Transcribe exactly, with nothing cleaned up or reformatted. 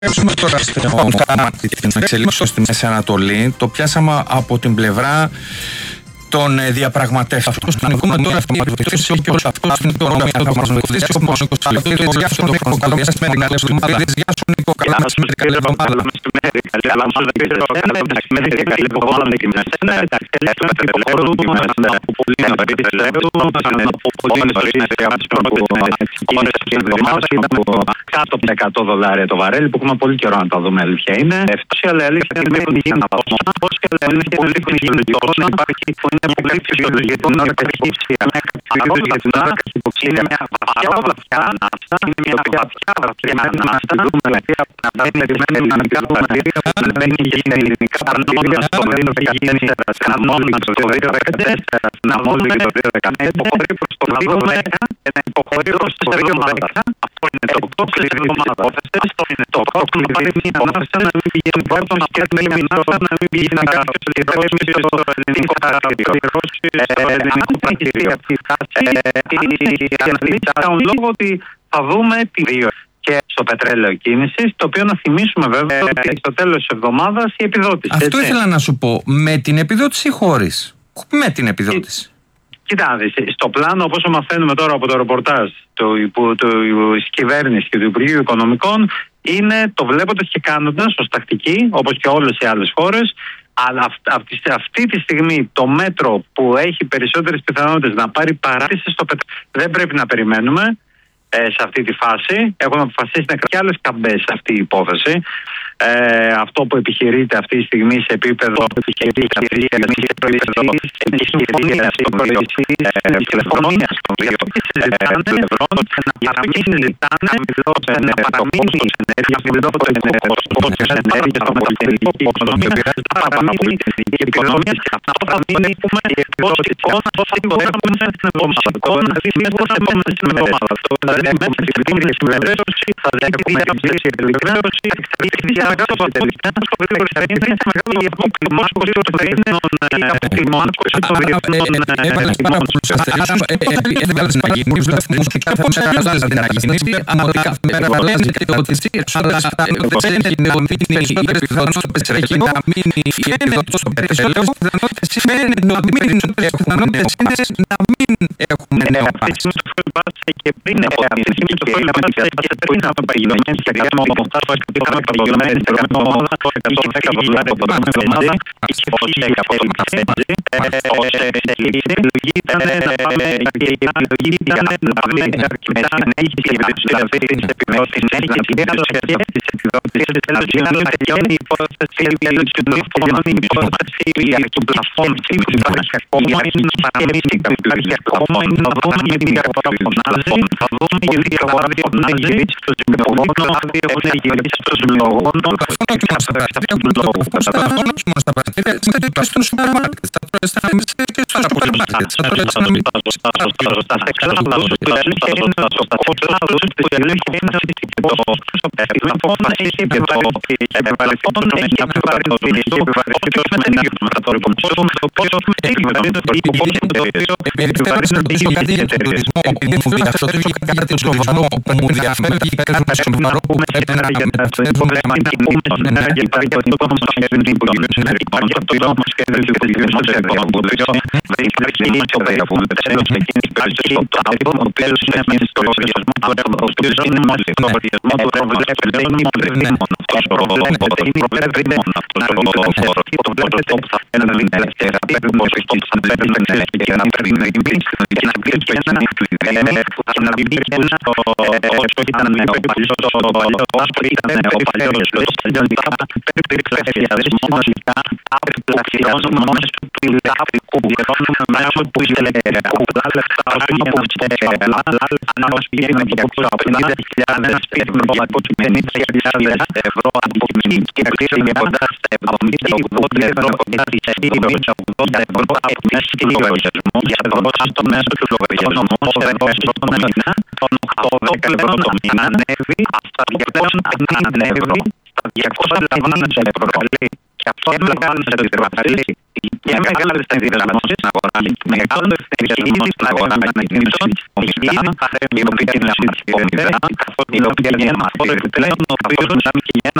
Έχουμε τώρα στην εξελίξη στη Μέση Ανατολή. Το πιάσαμε από την πλευρά των διαπραγματεύσεων. Να βγούμε τώρα αυτή η επιθέση και όλο αυτό στην οικονομία. Θα μας βοηθήσει όπως ο Νίκος Καλοφίδης. Γεια σου Νίκο Καλοφίδης. Γεια σου Νίκο Καλοφίδης. Καλή εβδομάδα. Αλλά όμως δεν ξέρω εντάξει, με την καλή εβδομάδα με την εσένα, εντάξει, έχουμε περιπολόρουμε από πολύ νωρίς, από πολύ νωρίς, από τις πρώτες εβδομάδες, είδαμε κάτω από τα εκατό δολάρια το βαρέλι, που έχουμε πολύ καιρό να τα δούμε, αλήθεια είναι. Ευτός, αλλά αλήθεια είναι ότι είναι να πάω να πω και είναι πολύ φυσιολογικό να υπάρχει, είναι πολύ φυσιολογικό να υπάρχει μια κατηγορία, είναι μια βαθιά βαθιά ανάστα, είναι μια βαθιά βαθιά ανάστα, να μπαίνει να μικρά να μπαίνει και είναι ελληνικά παρνόμια στο δύο χιλιάδες δεκατέσσερα, να μόλι το δύο χιλιάδες δεκατέσσερα, να μόλι το δύο χιλιάδες δεκαπέντε, υποχωρεί προς το δύο χιλιάδες δέκα και να υποχωρεί προς το δύο χιλιάδες δέκα. Αυτό είναι το οκτώ κλειδί της υπόθεσης, αυτό είναι το οκτώ κλειδί της υπόθεσης, να μην πηγαίνει πρώτον και να μην πηγαίνει να κάποιος πληρώσει στο ελληνικό παράδειγμα. Δεν έχουν πρακτηθεί αυτή η φάση και να δείτε τον λόγο ότι θα δούμε τη δύο και στο πετρέλαιο κίνησης, το οποίο να θυμίσουμε βέβαια ότι στο τέλος της εβδομάδας η επιδότηση. Αυτό έτσι. ήθελα να σου πω. Με την επιδότηση ή χωρίς? Με την επιδότηση. Κοιτάξτε, στο πλάνο, όπως μαθαίνουμε τώρα από το ρεπορτάζ του, του, του κυβέρνησης και του Υπουργείου Οικονομικών, είναι το βλέποντας και κάνοντας ως τακτική, όπως και όλες οι άλλες χώρες. Αλλά αυτή, αυτή τη στιγμή το μέτρο που έχει περισσότερες πιθανότητες να πάρει παράτηση στο πετρέλαιο δεν πρέπει να περιμένουμε. Σε αυτή τη φάση έχουν αποφασίσει να κρατήσει άλλες καμπές σε αυτή η υπόθεση. Ε, αυτό που επιχειρείται αυτή τη στιγμή σε επίπεδο επιχειρήσης των δύο τηλεφωνίας των δύο πλευρών να παραμείνει να παραμείνει η ενέργεια στο μεταπολιτικό οικονομία, να παραμείνει η οικονομία και αυτό θα δίνει ως εικόνα σίγουρα στην εβδομάδα. Να δει μέσα στην εβδομάδα. Δηλαδή μέσα στην επιβεβαίωση θα δει μια καμπλήση επιβεβαίωση αυτό το τελικά στο πλήρω είναι η αποκλιμάκωση των Ελλήνων η αποκλιμάκωση των Ελλήνων έβαλες πάρα πολλούς αστερισμούς, έβαλες να γίνει μουσικά φωνές να γίνει αμορικά μεταβαλλάζει και το ότι δεν έγινε ότι είναι οι πιθανότητες στο πετρέλαιο να μείνει η επιδότηση στο πετρέλαιο, πιθανότητες σημαίνει ότι μην πιθανότητες είναι να μην έχουμε νέο πάση. Και πριν από αυτή τη στιγμή το φόλιο και πριν από την παγιλωμένη και κάτω από αυτά που είχαμε παγιλωμένη την πρώτη ομάδα, εκατόν δέκα δολάρια από την εβδομάδα, είχε φύγει από το μαθαίνει. Ως επιλογή ήταν να πάμε και η επιλογή ήταν να πάμε και μετά να έχει και δηλαδή τις επιδόσεις να τελειώσει τις επιδόσεις να τελειώνει η υπόθεση του τελειώνει η υπόθεση του πλαφών που υπάρχει ακόμα είναι να παραμείνει υπάρχει ακόμα είναι να δούμε για την διαφορά θα δούμε γιατί η αγορά διαφωνάζει στο ζημιογόνο, αυτή έχουν γίνει στο ζημιογόνο. Αυτό και μας τα παρατηρία έχουν λόγο. Αυτό και μας τα παρατηρία είναι στο σούπερ μάρκετ. Θα το αισθάνομαι και στο σούπερ μάρκετ. Θα το αισθάνομαι και στο σούπερ μάρκετ. Θα το αισθάνομαι και στο σούπερ μάρκετ. Ο κλάδος που ελέγχει είναι το απόφαση και το επαληθόν έχει επιβαρυνθεί. Έχει επιβαρυνθεί με την αγιοτρατόρικο πόσο με το πόσο έχει επιβαρυνθεί το πόσο το οποίο επιβαρυνθεί το τουρισμό. Επειδή μου δείχνει αυτό το ίδιο κατά τον τουρισμό που μου διαφεύγει κάτι σοβαρό που πρέπει να μεταφέρουμε να πούμε να υπάρχει το κόμμα μας και δεν υπάρχει το κόμμα μας και δεν υπάρχει το πέρα που τέλος εκείνης υπάρχει το άτομο ο οποίος είναι μέσα στο λογαριασμό ο οποίος είναι μόνο στο λογαριασμό του προβλέπει δεν είναι μόνο αυτός ο προβλέπει μόνο αυτός ο το βλέπετε όπου θα ένα μην ελεύθερα πρέπει πως αυτό θα πρέπει να ξέρει και να πρέπει να γίνει και να μπει και ένα που να μπει και ένα όσο ήταν ο παλιός όσο ήταν ο παλιός τελειωνικά περιπλασιασμό μονικά πλασιάζουμε μόνος του ηλεκτρικού μέσω που ήθελε απλά λεφτά αν μας πήγαινε και από πενήντα χιλιάδες από πενήντα χιλιάδες ευρώ από και πήγαινε κοντά στα εβδομήντα ογδόντα ευρώ κοντά στις ογδόντα ευρώ από μέσα στη λογαριασμό για να δώσει στο μέσο του λογαριασμού ευρώ τον μήνα τον οκτώ ευρώ το μήνα ανέβει στα διακόσια πενήντα ευρώ στα διακόσια πενήντα ευρώ και αυτό έβλεπαν σε το προκαλεί για μεγάλες ενδυναμώσεις στην αγορά, μεγάλες επιχειρήσεις στην αγορά μετακινήσεων, η οποία είναι η οποία είναι η οποία είναι